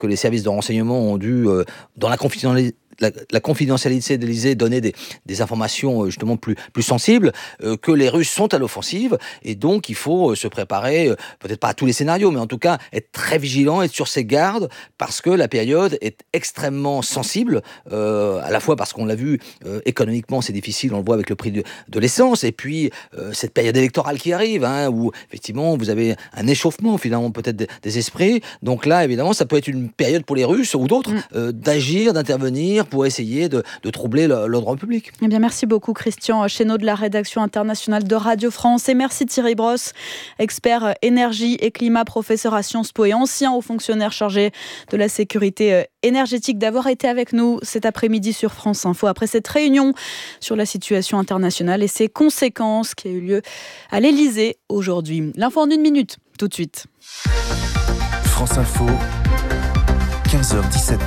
que les services de renseignement ont dû, dans la confidentialité de l'Élysée, donner des informations justement plus sensibles, que les Russes sont à l'offensive, et donc il faut se préparer, peut-être pas à tous les scénarios, mais en tout cas être très vigilant, être sur ses gardes, parce que la période est extrêmement sensible, à la fois parce qu'on l'a vu, économiquement c'est difficile, on le voit avec le prix de l'essence, et puis cette période électorale qui arrive, où effectivement vous avez un échauffement finalement peut-être des esprits, donc là évidemment ça peut être une période pour les Russes ou d'autres d'agir, d'intervenir pour essayer de troubler l'ordre public. Eh bien, merci beaucoup Christian Chesneau de la rédaction internationale de Radio France, et merci Thierry Brosse, expert énergie et climat, professeur à Sciences Po et ancien haut fonctionnaire chargé de la sécurité énergétique, d'avoir été avec nous cet après-midi sur France Info après cette réunion sur la situation internationale et ses conséquences qui a eu lieu à l'Élysée aujourd'hui. L'info en 1 minute, tout de suite. France Info, 15h-17h.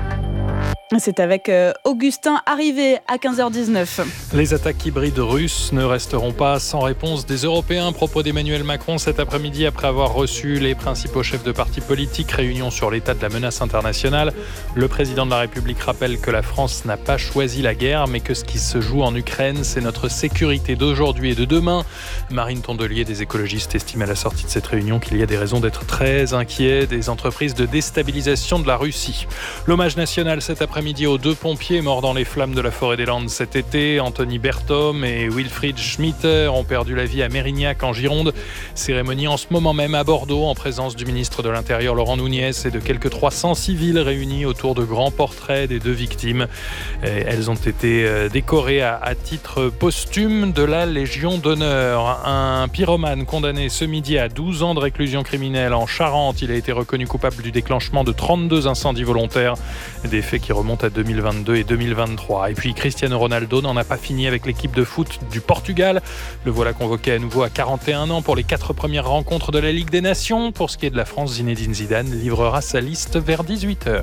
C'est avec Augustin, arrivé à 15h19. Les attaques hybrides russes ne resteront pas sans réponse des Européens. Propos d'Emmanuel Macron cet après-midi après avoir reçu les principaux chefs de partis politiques. Réunion sur l'état de la menace internationale. Le président de la République rappelle que la France n'a pas choisi la guerre, mais que ce qui se joue en Ukraine, c'est notre sécurité d'aujourd'hui et de demain. Marine Tondelier des écologistes estime à la sortie de cette réunion qu'il y a des raisons d'être très inquiets des entreprises de déstabilisation de la Russie. L'hommage national cet après-midi aux 2 pompiers morts dans les flammes de la forêt des Landes cet été. Anthony Berthom et Wilfried Schmitter ont perdu la vie à Mérignac en Gironde. Cérémonie en ce moment même à Bordeaux en présence du ministre de l'Intérieur Laurent Nunez et de quelques 300 civils réunis autour de grands portraits des 2 victimes. Elles ont été décorées à titre posthume de la Légion d'honneur. Un pyromane condamné ce midi à 12 ans de réclusion criminelle en Charente. Il a été reconnu coupable du déclenchement de 32 incendies volontaires. Des faits qui remontent à 2022 et 2023. Et puis Cristiano Ronaldo n'en a pas fini avec l'équipe de foot du Portugal. Le voilà convoqué à nouveau à 41 ans pour les 4 premières rencontres de la Ligue des Nations. Pour ce qui est de la France, Zinedine Zidane livrera sa liste vers 18h.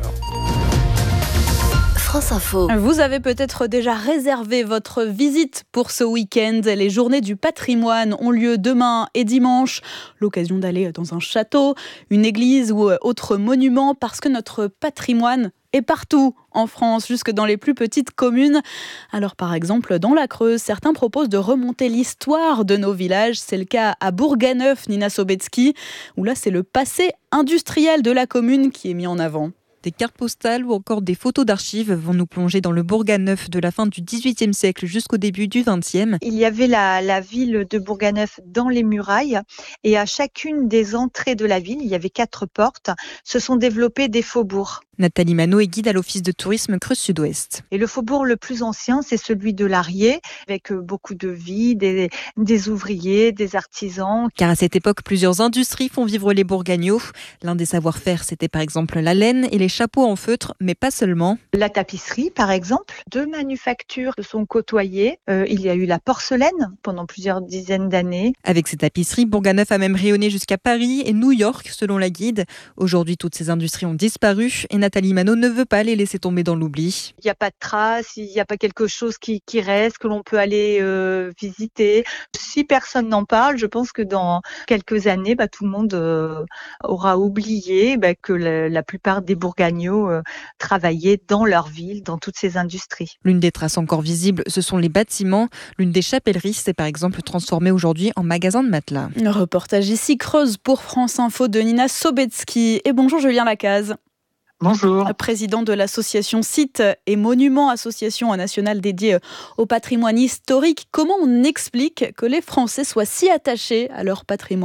France Info. Vous avez peut-être déjà réservé votre visite pour ce week-end. Les journées du patrimoine ont lieu demain et dimanche. L'occasion d'aller dans un château, une église ou autre monument, parce que notre patrimoine est partout en France, jusque dans les plus petites communes. Alors par exemple, dans la Creuse, certains proposent de remonter l'histoire de nos villages. C'est le cas à Bourganeuf, Nina Sobetsky, où là c'est le passé industriel de la commune qui est mis en avant. Des cartes postales ou encore des photos d'archives vont nous plonger dans le Bourganeuf de la fin du XVIIIe siècle jusqu'au début du XXe. Il y avait la ville de Bourganeuf dans les murailles, et à chacune des entrées de la ville, il y avait 4 portes, se sont développés des faubourgs. Nathalie Manot est guide à l'Office de tourisme Creuse Sud-Ouest. Et le faubourg le plus ancien, c'est celui de l'Arié, avec beaucoup de vie, des ouvriers, des artisans. Car à cette époque, plusieurs industries font vivre les Bourgagnots. L'un des savoir-faire, c'était par exemple la laine et les chapeaux en feutre, mais pas seulement. La tapisserie, par exemple. 2 manufactures se sont côtoyées. Il y a eu la porcelaine pendant plusieurs dizaines d'années. Avec ces tapisseries, Bourganeuf a même rayonné jusqu'à Paris et New York, selon la guide. Aujourd'hui, toutes ces industries ont disparu et Nathalie Manot ne veut pas les laisser tomber dans l'oubli. Il n'y a pas de traces, il n'y a pas quelque chose qui reste, que l'on peut aller visiter. Si personne n'en parle, je pense que dans quelques années, tout le monde aura oublié que la plupart des Bourgagnots travaillaient dans leur ville, dans toutes ces industries. L'une des traces encore visibles, ce sont les bâtiments. L'une des chapelleries s'est par exemple transformée aujourd'hui en magasin de matelas. Le reportage ici Creuse pour France Info de Nina Sobetsky. Et bonjour Julien Lacaze. Bonjour. Président de l'association Sites et Monuments, association nationale dédiée au patrimoine historique. Comment on explique que les Français soient si attachés à leur patrimoine ?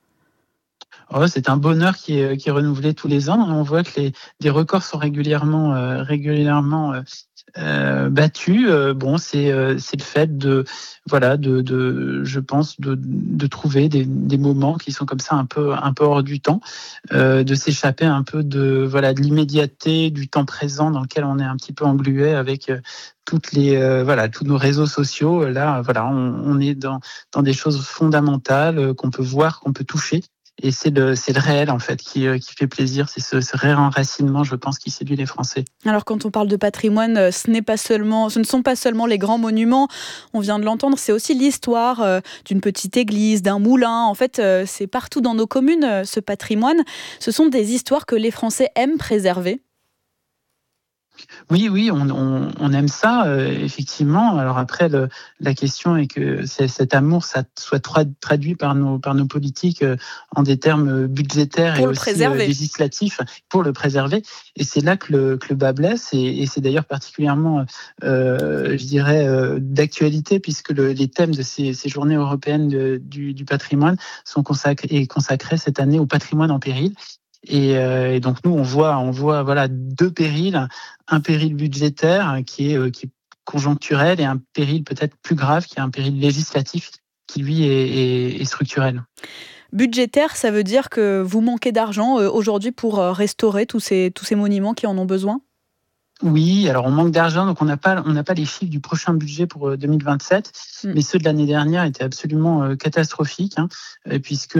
C'est un bonheur qui est renouvelé tous les ans. On voit que des records sont régulièrement battus. C'est le fait je pense de trouver des moments qui sont comme ça un peu hors du temps, de s'échapper un peu de l'immédiateté du temps présent dans lequel on est un petit peu englué avec tous nos réseaux sociaux. Là, on est dans des choses fondamentales qu'on peut voir, qu'on peut toucher. Et c'est le réel, en fait, qui fait plaisir. C'est ce réenracinement, je pense, qui séduit les Français. Alors, quand on parle de patrimoine, ce ne sont pas seulement les grands monuments, on vient de l'entendre, c'est aussi l'histoire d'une petite église, d'un moulin. En fait, c'est partout dans nos communes, ce patrimoine. Ce sont des histoires que les Français aiment préserver. Oui, on aime ça, effectivement. Alors après, la question est que cet amour, ça soit traduit par nos politiques en des termes budgétaires pour et aussi législatifs pour le préserver. Et c'est là que le bas blesse. Et c'est d'ailleurs particulièrement, je dirais, d'actualité, puisque les thèmes de ces journées européennes du patrimoine sont consacrés cette année au patrimoine en péril. Et donc nous on voit voilà deux périls, un péril budgétaire qui est conjoncturel et un péril peut-être plus grave qui est un péril législatif qui lui est structurel. Budgétaire, ça veut dire que vous manquez d'argent aujourd'hui pour restaurer tous ces monuments qui en ont besoin ? Oui, alors on manque d'argent, donc on n'a pas les chiffres du prochain budget pour 2027, mais ceux de l'année dernière étaient absolument catastrophiques, puisque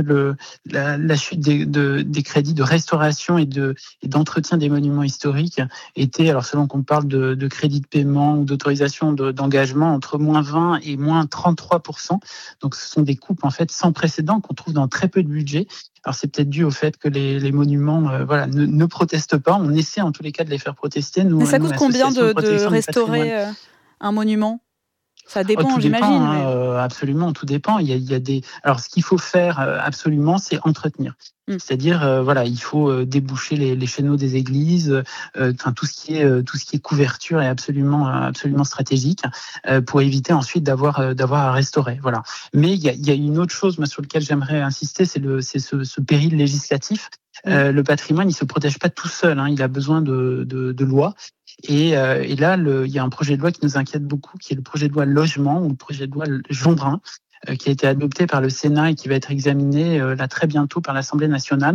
la chute des crédits de restauration et d'entretien des monuments historiques était, alors selon qu'on parle de crédits de paiement ou d'autorisation d'engagement, entre moins 20 et moins 33%. Donc ce sont des coupes en fait sans précédent qu'on trouve dans très peu de budget. Alors c'est peut-être dû au fait que les monuments ne protestent pas. On essaie en tous les cas de les faire protester. Mais ça coûte combien de restaurer un monument ? Ça dépend, j'imagine. Absolument, tout dépend. Il y a des. Alors, ce qu'il faut faire absolument, c'est entretenir. C'est-à-dire, il faut déboucher les chéneaux des églises. Tout ce qui est couverture est absolument stratégique pour éviter ensuite d'avoir à restaurer. Voilà. Mais il y a une autre chose, sur laquelle j'aimerais insister, c'est ce péril législatif. Le patrimoine, il se protège pas tout seul. Il a besoin de lois. Et là, il y a un projet de loi qui nous inquiète beaucoup, qui est le projet de loi logement ou le projet de loi Jeanbrun, qui a été adopté par le Sénat et qui va être examiné là très bientôt par l'Assemblée nationale,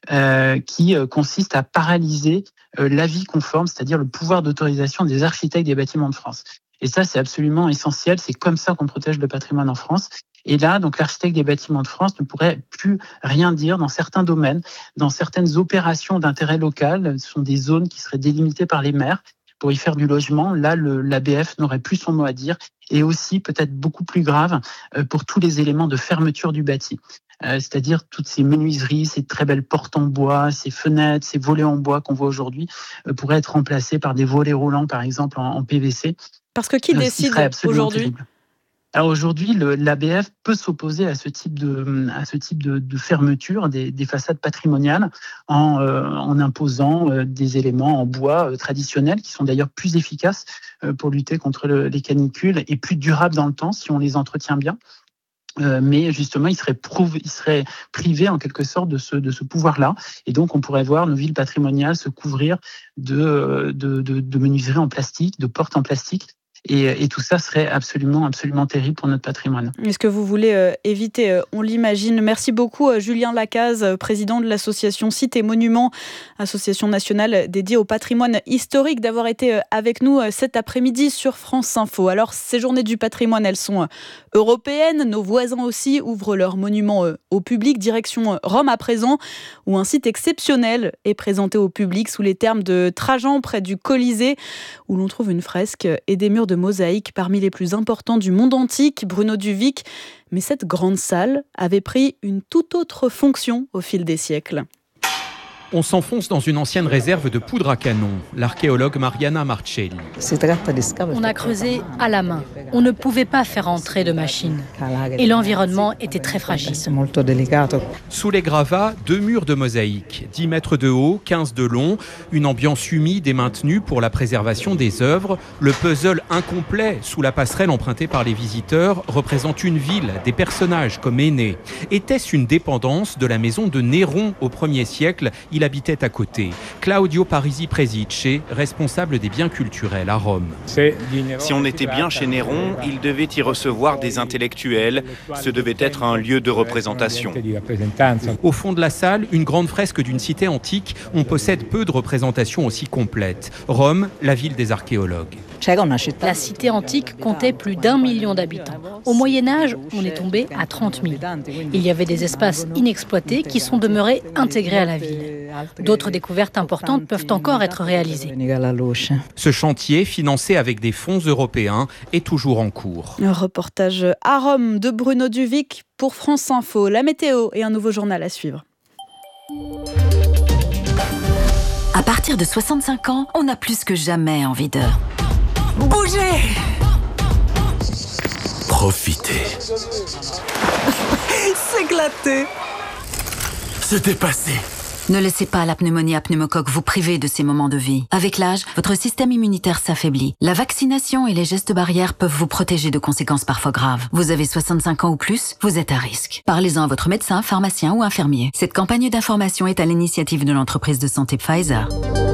qui consiste à paralyser l'avis conforme, c'est-à-dire le pouvoir d'autorisation des architectes des bâtiments de France. Et ça, c'est absolument essentiel. C'est comme ça qu'on protège le patrimoine en France. Et là, donc, l'architecte des bâtiments de France ne pourrait plus rien dire dans certains domaines, dans certaines opérations d'intérêt local. Ce sont des zones qui seraient délimitées par les maires pour y faire du logement. Là, l'ABF n'aurait plus son mot à dire. Et aussi, peut-être beaucoup plus grave, pour tous les éléments de fermeture du bâti. C'est-à-dire toutes ces menuiseries, ces très belles portes en bois, ces fenêtres, ces volets en bois qu'on voit aujourd'hui, pourraient être remplacés par des volets roulants, par exemple, en PVC. Parce que qui décide aujourd'hui ? Terrible. Alors aujourd'hui, l'ABF peut s'opposer à ce type de fermeture des façades patrimoniales en imposant des éléments en bois traditionnels qui sont d'ailleurs plus efficaces pour lutter contre les canicules et plus durables dans le temps si on les entretient bien. Mais justement, il serait privé en quelque sorte de ce pouvoir-là. Et donc, on pourrait voir nos villes patrimoniales se couvrir de menuiseries en plastique, de portes en plastique. Et tout ça serait absolument terrible pour notre patrimoine. Est-ce que vous voulez éviter, on l'imagine. Merci beaucoup Julien Lacaze, président de l'association Sites et Monuments, association nationale dédiée au patrimoine historique, d'avoir été avec nous cet après-midi sur France Info. Alors, ces journées du patrimoine, elles sont européennes. Nos voisins aussi ouvrent leurs monuments au public. Direction Rome à présent, où un site exceptionnel est présenté au public sous les termes de Trajan, près du Colisée, où l'on trouve une fresque et des murs de mosaïques parmi les plus importants du monde antique, Bruno Duvic. Mais cette grande salle avait pris une toute autre fonction au fil des siècles. On s'enfonce dans une ancienne réserve de poudre à canon. L'archéologue Mariana Marcelli. On a creusé à la main. On ne pouvait pas faire entrer de machine. Et l'environnement était très fragile. Sous les gravats, 2 murs de mosaïque, 10 mètres de haut, 15 de long. Une ambiance humide et maintenue pour la préservation des œuvres. Le puzzle incomplet sous la passerelle empruntée par les visiteurs représente une ville, des personnages comme Énée. Était-ce une dépendance de la maison de Néron au 1er siècle ? Il habitait à côté. Claudio Parisi Presice, responsable des biens culturels à Rome. Si on était bien chez Néron, il devait y recevoir des intellectuels. Ce devait être un lieu de représentation. Au fond de la salle, une grande fresque d'une cité antique. On possède peu de représentations aussi complètes. Rome, la ville des archéologues. La cité antique comptait plus d'1 million d'habitants. Au Moyen-Âge, on est tombé à 30 000. Il y avait des espaces inexploités qui sont demeurés intégrés à la ville. D'autres découvertes importantes peuvent encore être réalisées. Ce chantier, financé avec des fonds européens, est toujours en cours. Un reportage à Rome de Bruno Duvic pour France Info. La météo et un nouveau journal à suivre. À partir de 65 ans, on a plus que jamais envie de bouger. Profitez. S'éclater. Se dépasser. Ne laissez pas la pneumonie à pneumocoque vous priver de ces moments de vie. Avec l'âge, votre système immunitaire s'affaiblit. La vaccination et les gestes barrières peuvent vous protéger de conséquences parfois graves. Vous avez 65 ans ou plus, vous êtes à risque. Parlez-en à votre médecin, pharmacien ou infirmier. Cette campagne d'information est à l'initiative de l'entreprise de santé Pfizer.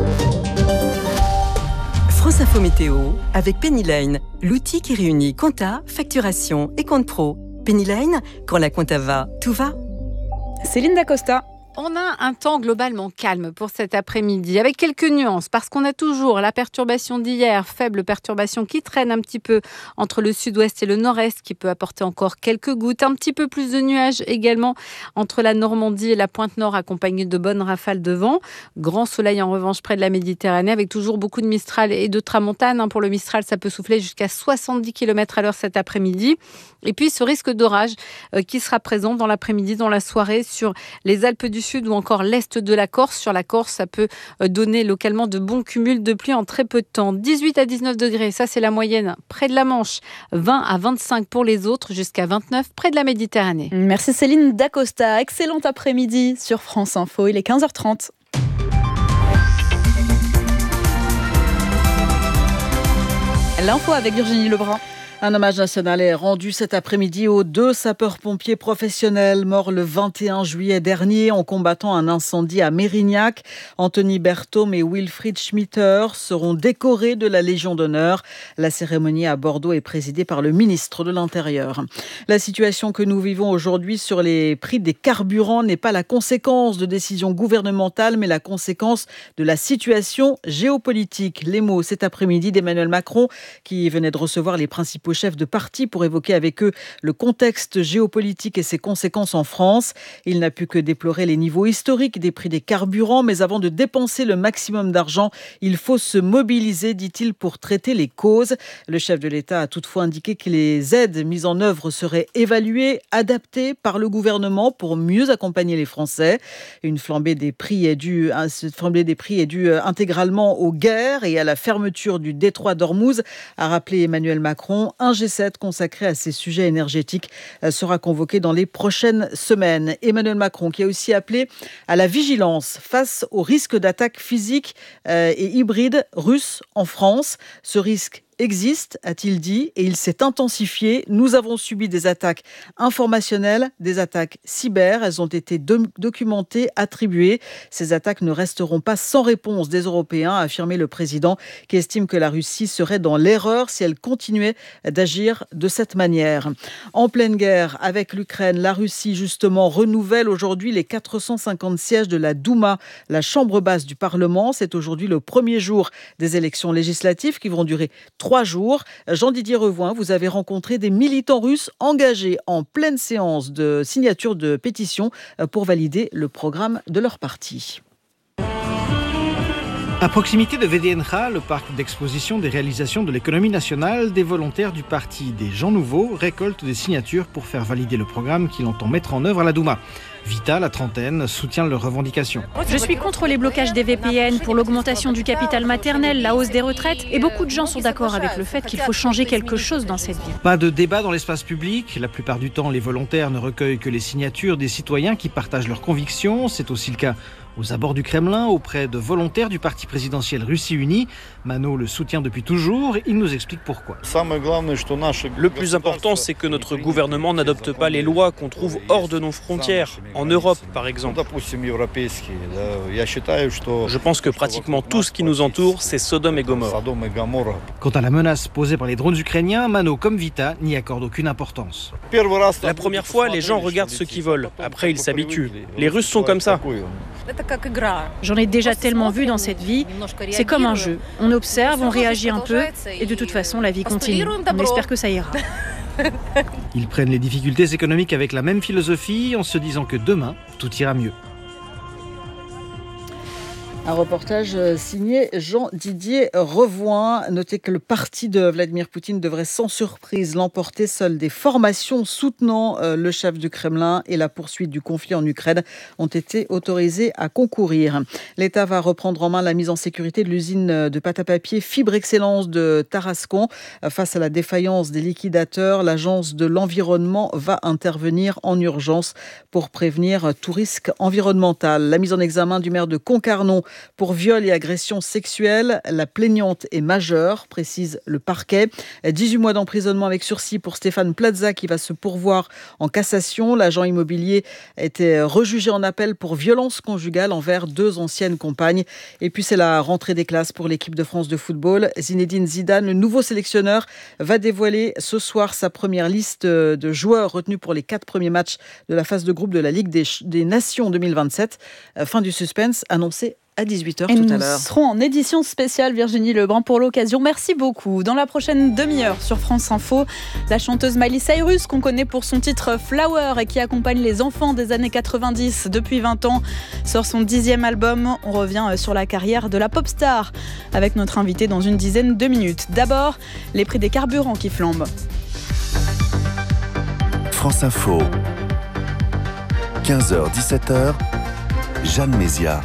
France Info Météo avec Pennyline, l'outil qui réunit compta, facturation et compte pro. Pennyline, quand la compta va, tout va. Céline Dacosta. On a un temps globalement calme pour cet après-midi, avec quelques nuances, parce qu'on a toujours la perturbation d'hier, faible perturbation qui traîne un petit peu entre le sud-ouest et le nord-est, qui peut apporter encore quelques gouttes, un petit peu plus de nuages également entre la Normandie et la pointe nord, accompagnée de bonnes rafales de vent. Grand soleil en revanche près de la Méditerranée, avec toujours beaucoup de Mistral et de Tramontane. Pour le Mistral, ça peut souffler jusqu'à 70 km/h cet après-midi. Et puis ce risque d'orage qui sera présent dans l'après-midi, dans la soirée, sur les Alpes du Sud ou encore l'est de la Corse. Sur la Corse, ça peut donner localement de bons cumuls de pluie en très peu de temps. 18 à 19 degrés, ça c'est la moyenne près de la Manche. 20 à 25 pour les autres, jusqu'à 29 près de la Méditerranée. Merci Céline Dacosta. Excellent après-midi sur France Info. Il est 15h30. L'info avec Virginie Lebrun. Un hommage national est rendu cet après-midi aux 2 sapeurs-pompiers professionnels morts le 21 juillet dernier en combattant un incendie à Mérignac. Anthony Berthaume et Wilfried Schmitter seront décorés de la Légion d'honneur. La cérémonie à Bordeaux est présidée par le ministre de l'Intérieur. La situation que nous vivons aujourd'hui sur les prix des carburants n'est pas la conséquence de décisions gouvernementales, mais la conséquence de la situation géopolitique. Les mots cet après-midi d'Emmanuel Macron, qui venait de recevoir les principaux chefs de parti pour évoquer avec eux le contexte géopolitique et ses conséquences en France. Il n'a pu que déplorer les niveaux historiques des prix des carburants, mais avant de dépenser le maximum d'argent, il faut se mobiliser, dit-il, pour traiter les causes. Le chef de l'État a toutefois indiqué que les aides mises en œuvre seraient évaluées, adaptées par le gouvernement pour mieux accompagner les Français. Cette flambée des prix est due intégralement aux guerres et à la fermeture du détroit d'Ormuz, a rappelé Emmanuel Macron. Un G7 consacré à ces sujets énergétiques sera convoqué dans les prochaines semaines. Emmanuel Macron qui a aussi appelé à la vigilance face au risque d'attaques physiques et hybrides russes en France. Ce risque existe, a-t-il dit, et il s'est intensifié. Nous avons subi des attaques informationnelles, des attaques cyber. Elles ont été documentées, attribuées. Ces attaques ne resteront pas sans réponse des Européens, a affirmé le président, qui estime que la Russie serait dans l'erreur si elle continuait d'agir de cette manière. En pleine guerre avec l'Ukraine, la Russie, justement, renouvelle aujourd'hui les 450 sièges de la Douma, la chambre basse du Parlement. C'est aujourd'hui le premier jour des élections législatives qui vont durer 3 jours. Jean-Didier Revoin, vous avez rencontré des militants russes engagés en pleine séance de signature de pétition pour valider le programme de leur parti. À proximité de VDNH, le parc d'exposition des réalisations de l'économie nationale, des volontaires du parti des Gens Nouveaux récoltent des signatures pour faire valider le programme qu'il entend mettre en œuvre à la Douma. Vita, la trentaine, soutient leurs revendications. Je suis contre les blocages des VPN, pour l'augmentation du capital maternel, la hausse des retraites, et beaucoup de gens sont d'accord avec le fait qu'il faut changer quelque chose dans cette vie. Pas de débat dans l'espace public. La plupart du temps, les volontaires ne recueillent que les signatures des citoyens qui partagent leurs convictions. C'est aussi le cas aux abords du Kremlin, auprès de volontaires du parti présidentiel Russie Unie. Mano le soutient depuis toujours. Il nous explique pourquoi. Le plus important, c'est que notre gouvernement n'adopte pas les lois qu'on trouve hors de nos frontières, en Europe par exemple. Je pense que pratiquement tout ce qui nous entoure, c'est Sodome et Gomorrhe. Quant à la menace posée par les drones ukrainiens, Mano comme Vita n'y accorde aucune importance. La première fois, les gens regardent ce qu'ils volent. Après, ils s'habituent. Les Russes sont comme ça. J'en ai déjà tellement vu dans cette vie. C'est comme un jeu. On observe, on réagit un peu et de toute façon, la vie continue. On espère que ça ira. Ils prennent les difficultés économiques avec la même philosophie en se disant que demain, tout ira mieux. Un reportage signé Jean-Didier Revoin. Notez que le parti de Vladimir Poutine devrait sans surprise l'emporter. Seules des formations soutenant le chef du Kremlin et la poursuite du conflit en Ukraine ont été autorisées à concourir. L'État va reprendre en main la mise en sécurité de l'usine de pâte à papier Fibre Excellence de Tarascon. Face à la défaillance des liquidateurs, l'Agence de l'environnement va intervenir en urgence pour prévenir tout risque environnemental. La mise en examen du maire de Concarneau pour viol et agression sexuelle. La plaignante est majeure, précise le parquet. 18 mois d'emprisonnement avec sursis pour Stéphane Plaza qui va se pourvoir en cassation. L'agent immobilier a été rejugé en appel pour violence conjugale envers 2 anciennes compagnes. Et puis c'est la rentrée des classes pour l'équipe de France de football. Zinedine Zidane, le nouveau sélectionneur, va dévoiler ce soir sa première liste de joueurs retenus pour les 4 premiers matchs de la phase de groupe de la Ligue des Nations 2027. Fin du suspense annoncé à 18h tout à l'heure. Nous serons en édition spéciale, Virginie Lebrun, pour l'occasion. Merci beaucoup. Dans la prochaine demi-heure sur France Info, la chanteuse Miley Cyrus, qu'on connaît pour son titre Flower et qui accompagne les enfants des années 90 depuis 20 ans, sort son 10e album. On revient sur la carrière de la pop star avec notre invité dans une dizaine de minutes. D'abord, les prix des carburants qui flambent. France Info, 15h-17h, Jeanne Mézia.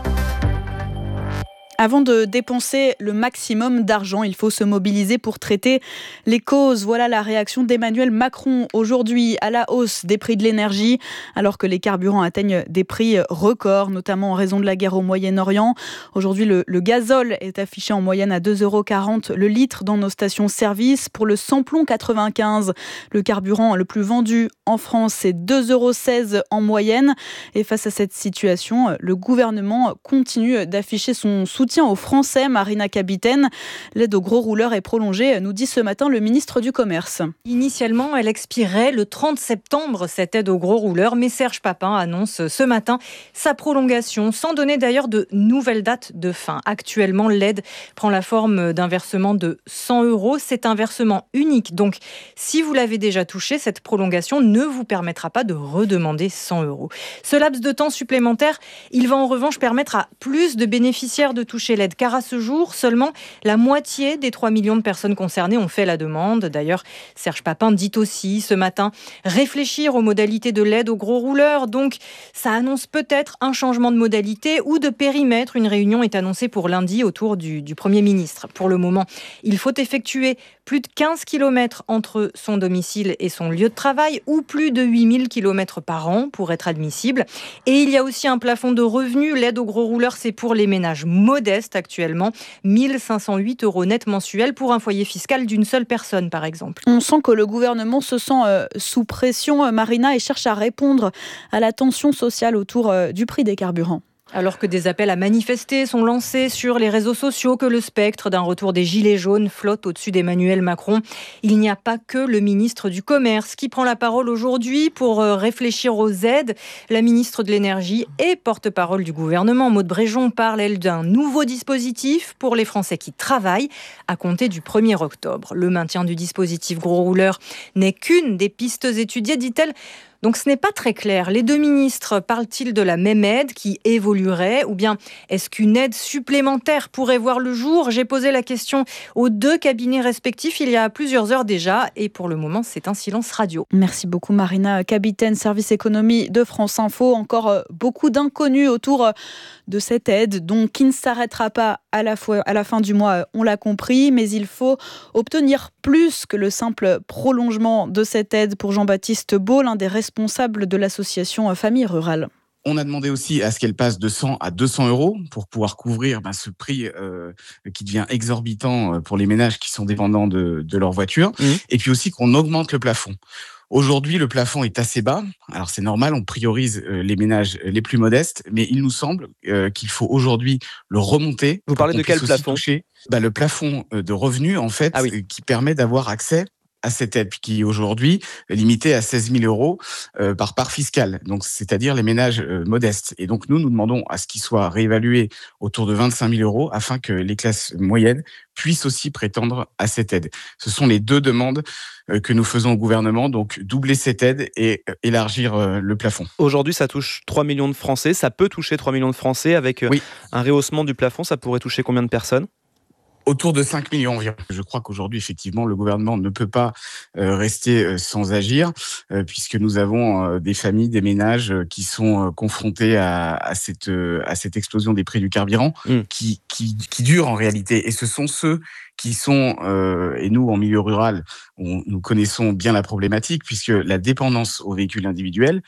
Avant de dépenser le maximum d'argent, il faut se mobiliser pour traiter les causes. Voilà la réaction d'Emmanuel Macron aujourd'hui à la hausse des prix de l'énergie, alors que les carburants atteignent des prix records, notamment en raison de la guerre au Moyen-Orient. Aujourd'hui, le gazole est affiché en moyenne à 2,40 € le litre dans nos stations-service. Pour le samplon 95, le carburant le plus vendu en France, c'est 2,16 € en moyenne. Et face à cette situation, le gouvernement continue d'afficher son soutien aux Français. Marina Kapitaine, l'aide aux gros rouleurs est prolongée, nous dit ce matin le ministre du Commerce. Initialement, elle expirait le 30 septembre, cette aide aux gros rouleurs, mais Serge Papin annonce ce matin sa prolongation, sans donner d'ailleurs de nouvelles dates de fin. Actuellement, l'aide prend la forme d'un versement de 100 €. C'est un versement unique, donc si vous l'avez déjà touché, cette prolongation ne vous permettra pas de redemander 100 €. Ce laps de temps supplémentaire, il va en revanche permettre à plus de bénéficiaires de toucher l'aide, car à ce jour, seulement la moitié des 3 millions de personnes concernées ont fait la demande. D'ailleurs, Serge Papin dit aussi ce matin réfléchir aux modalités de l'aide aux gros rouleurs. Donc, ça annonce peut-être un changement de modalité ou de périmètre. Une réunion est annoncée pour lundi autour du Premier ministre. Pour le moment, il faut effectuer plus de 15 km entre son domicile et son lieu de travail ou plus de 8000 km par an pour être admissible. Et il y a aussi un plafond de revenus. L'aide aux gros rouleurs, c'est pour les ménages modestes actuellement. 1 508 € net mensuels pour un foyer fiscal d'une seule personne, par exemple. On sent que le gouvernement se sent sous pression, Marina, et cherche à répondre à la tension sociale autour du prix des carburants. Alors que des appels à manifester sont lancés sur les réseaux sociaux, que le spectre d'un retour des gilets jaunes flotte au-dessus d'Emmanuel Macron, il n'y a pas que le ministre du Commerce qui prend la parole aujourd'hui pour réfléchir aux aides. La ministre de l'Énergie et porte-parole du gouvernement, Maud Bréjon, parle, elle, d'un nouveau dispositif pour les Français qui travaillent à compter du 1er octobre. Le maintien du dispositif gros rouleur n'est qu'une des pistes étudiées, dit-elle. Donc ce n'est pas très clair. Les deux ministres parlent-ils de la même aide qui évoluerait ou bien est-ce qu'une aide supplémentaire pourrait voir le jour ? J'ai posé la question aux 2 cabinets respectifs il y a plusieurs heures déjà et pour le moment c'est un silence radio. Merci beaucoup Marina Kapitaine, service économie de France Info. Encore beaucoup d'inconnus autour de cette aide donc qui ne s'arrêtera pas à la fin du mois, on l'a compris, mais il faut obtenir plus que le simple prolongement de cette aide pour Jean-Baptiste Beau, l'un des responsables de l'association Famille Rurale. On a demandé aussi à ce qu'elle passe de 100 à 200 € pour pouvoir couvrir ce prix qui devient exorbitant pour les ménages qui sont dépendants de leur voiture. Et puis aussi qu'on augmente le plafond. Aujourd'hui, le plafond est assez bas. Alors, c'est normal, on priorise les ménages les plus modestes, mais il nous semble qu'il faut aujourd'hui le remonter. Vous parlez de quel plafond ? Le plafond de revenus, en fait, qui permet d'avoir accès à cette aide qui aujourd'hui est limitée à 16 000 euros par part fiscale, donc c'est-à-dire les ménages modestes. Et donc nous demandons à ce qu'il soit réévalué autour de 25 000 euros afin que les classes moyennes puissent aussi prétendre à cette aide. Ce sont les deux demandes que nous faisons au gouvernement, donc doubler cette aide et élargir le plafond. Aujourd'hui, ça touche 3 millions de Français, ça peut toucher 3 millions de Français avec un rehaussement du plafond, ça pourrait toucher combien de personnes ? Autour de 5 millions environ. Je crois qu'aujourd'hui, effectivement, le gouvernement ne peut pas rester sans agir, puisque nous avons des familles, des ménages qui sont confrontés à cette explosion des prix du carburant qui dure en réalité. Et ce sont ceux qui sont, et nous, en milieu rural, nous connaissons bien la problématique, puisque la dépendance aux véhicules individuels